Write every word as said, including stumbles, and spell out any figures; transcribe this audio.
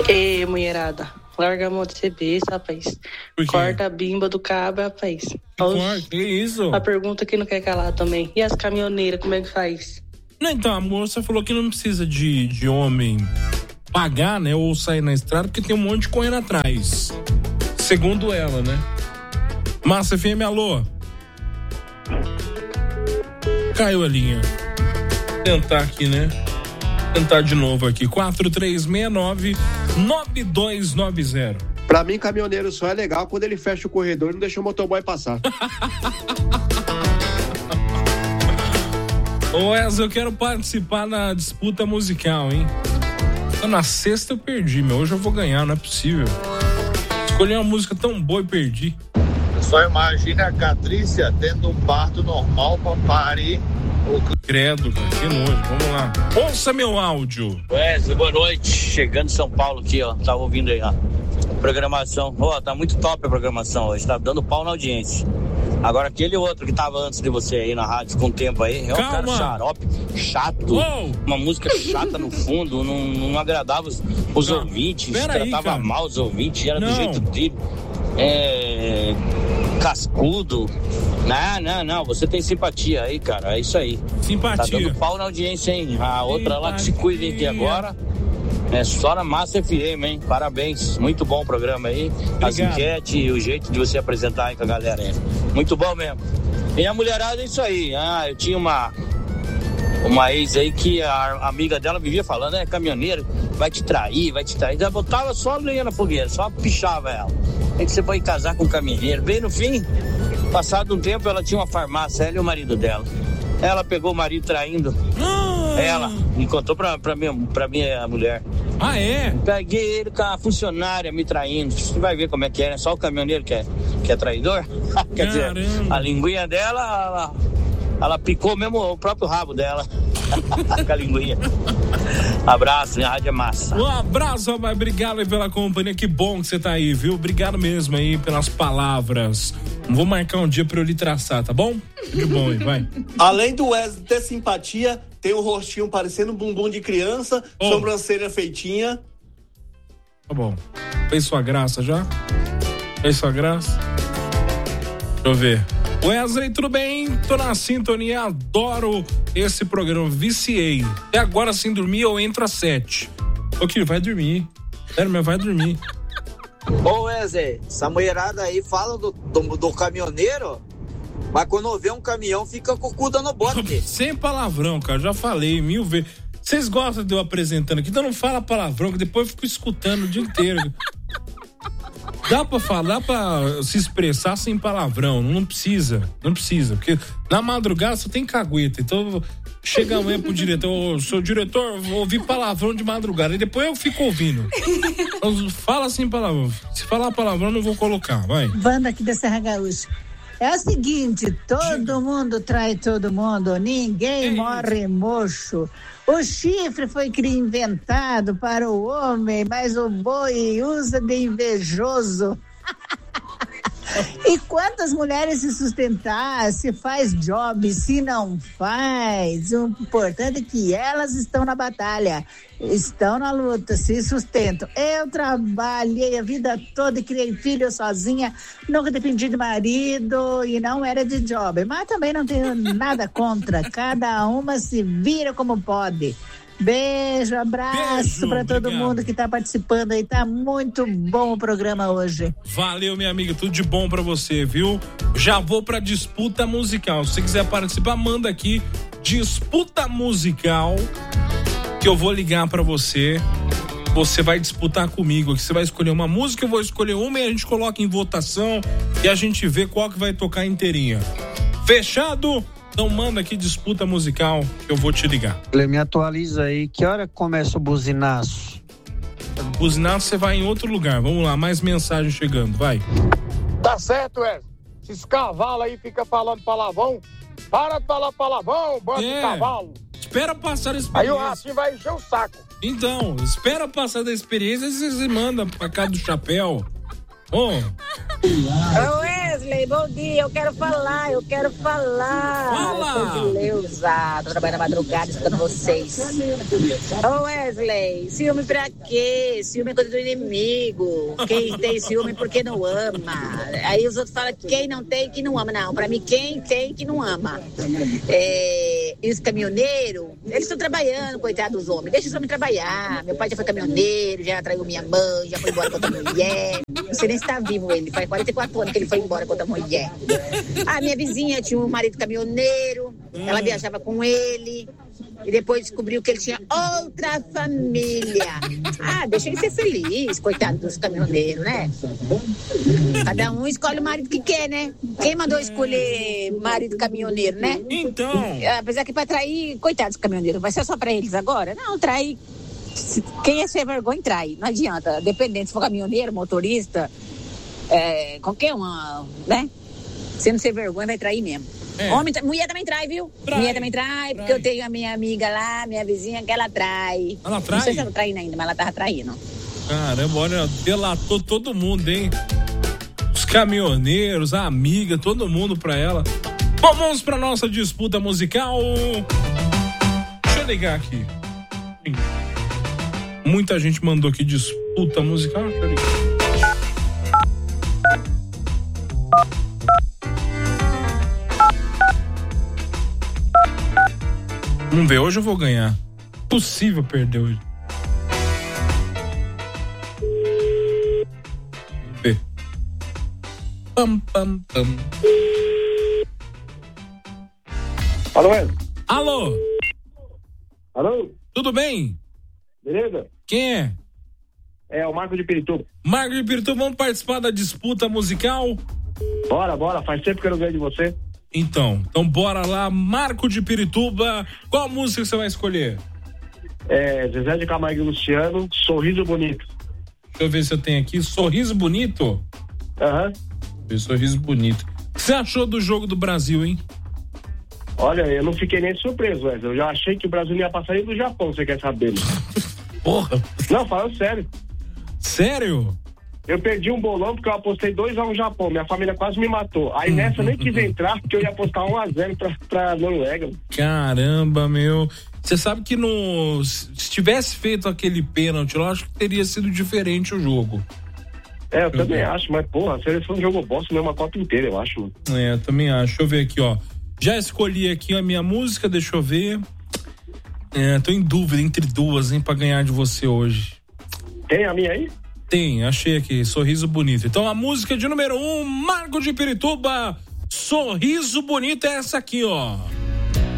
Ê, mulherada, larga a mão de ser besta, rapaz. Corta a bimba do cabo, rapaz. Corta, que isso? A pergunta que não quer calar também. E as caminhoneiras, como é que faz? Não, então, a moça falou que não precisa de, de homem pagar, né, ou sair na estrada, porque tem um monte correndo atrás. Segundo ela, né? Massa F M, alô? Caiu a linha. Vou tentar aqui, né? Tentar de novo aqui. quatro três seis nove, nove dois nove zero. Pra mim, caminhoneiro só é legal quando ele fecha o corredor e não deixa o motoboy passar. Ô, Wes, eu quero participar na disputa musical, hein? Na sexta eu perdi, meu. Hoje eu vou ganhar, não é possível. Escolhi uma música tão boa e perdi. Só imagina a Catrícia tendo um parto normal pra parir o... Credo, cara, que nojo. Vamos lá. Ouça meu áudio. Wesley, boa noite. Chegando em São Paulo aqui, ó. Tava ouvindo aí, ó. Programação. Ó, tá muito top a programação hoje. Tá dando pau na audiência. Agora, aquele outro que tava antes de você aí na rádio com o tempo aí, é um cara xarope, chato, Uou. uma música chata no fundo, não, não agradava os, os não, ouvintes, tratava aí, mal os ouvintes, era não. do jeito dele, é, cascudo. Não, não, não, você tem simpatia aí, cara, é isso aí. Simpatia. Tá dando pau na audiência, hein? A outra simpatia. Lá que se cuida aqui agora. É só na Massa F M, hein? Parabéns. Muito bom o programa aí. Obrigado. As enquetes e o jeito de você apresentar aí com a galera aí. Muito bom mesmo. E a mulherada é isso aí. Ah, eu tinha uma uma ex aí que a amiga dela vivia falando, é caminhoneira, vai te trair, vai te trair. Ela botava só lenha na fogueira, só pichava ela. Aí que você foi casar com um caminhoneiro. Bem no fim, passado um tempo, ela tinha uma farmácia, ela e o marido dela. Ela pegou o marido traindo. Ah. Ela me contou pra, pra, minha, pra minha mulher. Ah, é? Peguei ele com a funcionária me traindo. Você vai ver como é que é, né? Só o caminhoneiro que é, que é traidor. Quer dizer, a linguinha dela, ela, ela picou mesmo o próprio rabo dela. Com a linguinha. Abraço, minha rádio é massa. Um abraço, rapaz. Obrigado pela companhia. Que bom que você tá aí, viu? Obrigado mesmo aí pelas palavras. Vou marcar um dia pra eu lhe traçar, tá bom? De bom aí, vai. Além do Wesley ter simpatia, tem um rostinho parecendo um bumbum de criança, oh. sobrancelha feitinha. Tá bom. Fez sua graça já? Fez sua graça? Deixa eu ver. Wesley, tudo bem? Tô na sintonia, adoro esse programa, viciei. Até agora, sem dormir, eu entro às sete. Ô, Kiro, vai dormir. Sério, mas vai dormir. Ô, Wesley, essa mulherada aí fala do, do, do caminhoneiro, mas quando vê um caminhão, fica com o cu dando bote. Sem palavrão, cara, já falei mil vezes. Vocês gostam de eu apresentando aqui, então não fala palavrão, que depois eu fico escutando o dia inteiro. Dá pra falar, dá pra se expressar sem palavrão, não precisa, não precisa, porque na madrugada só tem cagueta, então chega amanhã pro diretor, ô, seu diretor, vou ouvir palavrão de madrugada, e depois eu fico ouvindo. Então, fala sem palavrão, se falar palavrão não vou colocar, vai. Wanda aqui da Serra Gaúcha. É o seguinte, todo mundo trai todo mundo, ninguém é morre mocho. O chifre foi inventado para o homem, mas o boi usa de invejoso. E quantas mulheres se sustentar, se faz job, se não faz, o importante é que elas estão na batalha, estão na luta, se sustentam. Eu trabalhei a vida toda e criei filho sozinha, nunca dependi de marido e não era de job, mas também não tenho nada contra, cada uma se vira como pode. Beijo, abraço para todo mundo que tá participando aí, tá muito bom o programa hoje. Valeu, minha amiga, tudo de bom pra você, viu? Já vou pra disputa musical, se você quiser participar, manda aqui, disputa musical, que eu vou ligar pra você, você vai disputar comigo, aqui você vai escolher uma música, eu vou escolher uma e a gente coloca em votação e a gente vê qual que vai tocar inteirinha. Fechado? Então manda aqui disputa musical que eu vou te ligar. Me atualiza aí, que hora começa o buzinaço? Buzinaço você vai em outro lugar, vamos lá, mais mensagem chegando, vai. Tá certo, Wesley. Esses cavalos aí ficam falando palavrão, para de falar palavrão, bando é. de cavalo. Espera passar a experiência. Aí o ratinho vai encher o saco. Então, espera passar da experiência e você manda pra cá do chapéu. Ô, oh. Wesley, Wesley, bom dia, eu quero falar, eu quero falar. Fala! Eu sou de Leusa, tô trabalhando na madrugada, escutando vocês. Ô Wesley, ciúme pra quê? Ciúme é coisa do inimigo. Quem tem ciúme porque não ama. Aí os outros falam que quem não tem, que não ama. Não, pra mim quem tem, que não ama. É, e os caminhoneiros, eles estão trabalhando, coitados dos homens. Deixa os homens trabalhar. Meu pai já foi caminhoneiro, já traiu minha mãe, já foi embora com outra mulher. Não sei nem se tá vivo ele, faz quarenta e quatro anos que ele foi embora com outra mulher. A minha vizinha tinha um marido caminhoneiro, ela viajava com ele. E depois descobriu que ele tinha outra família. Ah, deixa ele ser feliz, coitado dos caminhoneiros, né? Cada um escolhe o marido que quer, né? Quem mandou escolher marido caminhoneiro, né? Então. Apesar que pra trair, coitado dos caminhoneiros, vai ser só pra eles agora? Não, trair. Quem é sem vergonha, trai. Não adianta. Dependente se for caminhoneiro, motorista, é, qualquer uma, né? Se não ser vergonha, vai trair mesmo. É. Homem, mulher também trai, viu? Trai, mulher também trai, porque trai. Eu tenho a minha amiga lá, minha vizinha, que ela trai. Ela trai? Não sei se ela traindo ainda, mas ela tava traindo. Caramba, olha, delatou todo mundo, hein? Os caminhoneiros, a amiga, todo mundo pra ela. Bom, vamos pra nossa disputa musical. Deixa eu ligar aqui. Muita gente mandou aqui disputa musical. Deixa eu ligar. Vamos ver, hoje eu vou ganhar. Possível perder hoje. Vamos ver. Pam, pam, pam. Alô, Wesley. Alô. Alô. Tudo bem? Beleza? Quem é? É o Marco de Pirituba. Marco de Pirituba, vamos participar da disputa musical? Bora, bora. Faz tempo que eu não ganho de você. Então, então bora lá, Marco de Pirituba, qual música você vai escolher? É, Zezé de Camargo e Luciano, Sorriso Bonito. Deixa eu ver se eu tenho aqui, Sorriso Bonito? Aham. Uhum. Sorriso Bonito. O que você achou do jogo do Brasil, hein? Olha, eu não fiquei nem surpreso, Wesley. Eu já achei que o Brasil ia passar aí do Japão, você quer saber? Né? Porra! Não, falando sério. Sério? Eu perdi um bolão porque eu apostei dois a um no Japão. Minha família quase me matou. Aí nessa eu nem quis entrar porque eu ia apostar um a zero pra, pra Noruega. Caramba, meu. Você sabe que no, se tivesse feito aquele pênalti, eu acho que teria sido diferente o jogo. É, eu também acho, mas porra, a seleção jogou bosta mesmo a Copa inteira, eu acho. Mano. É, eu também acho. Deixa eu ver aqui, ó. Já escolhi aqui a minha música, deixa eu ver. É, tô em dúvida entre duas, hein, pra ganhar de você hoje. Tem a minha aí? Tem, achei aqui, Sorriso Bonito. Então a música de número um, Marco de Pirituba, Sorriso Bonito é essa aqui, ó.